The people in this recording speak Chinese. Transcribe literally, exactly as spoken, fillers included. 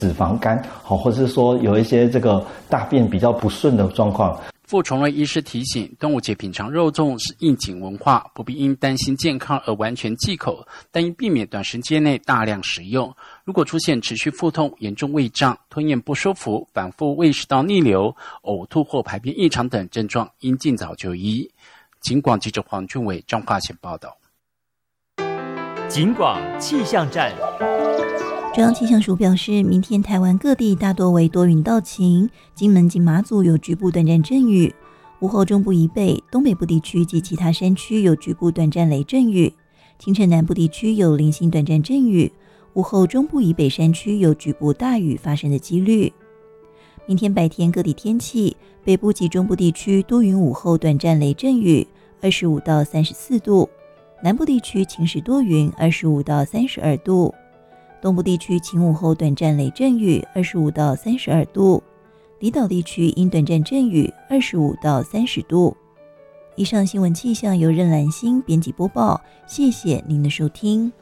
脂肪肝，好，或是说有一些这个大便比较不顺的状况。 傅崇瑞医师提醒，端午节品尝肉粽是应景文化，不必因担心健康而完全忌口，但应避免短时间内大量食用。如果出现持续腹痛、严重胃胀、吞咽不舒服、反复胃食道逆流、呕吐或排便异常等症状，应尽早就医。警广记者黄俊伟、彰化县报道。 警广气象站。 中央气象署表示，明天台湾各地大多为多云到晴，金门及马祖有局部短暂阵雨，午后中部以北、东北部地区及其他山区有局部短暂雷阵雨，清晨南部地区有零星短暂阵雨，午后中部以北山区有局部大雨发生的几率。明天白天各地天气，北部及中部地区多云，午后短暂雷阵雨，二十五到三十四度，南部地区晴时多云，二十五到三十二度，东部地区晴午后短暂雷阵雨，二十五到三十二度，离岛地区因短暂阵雨，二十五到三十度。以上新闻气象由任兰心编辑播报，谢谢您的收听。